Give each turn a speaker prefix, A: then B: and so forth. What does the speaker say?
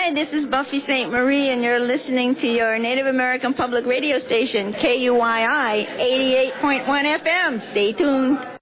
A: Hi, this is Buffy St. Marie, and you're listening to your Native American Public Radio station, KUYI 88.1 FM. Stay tuned.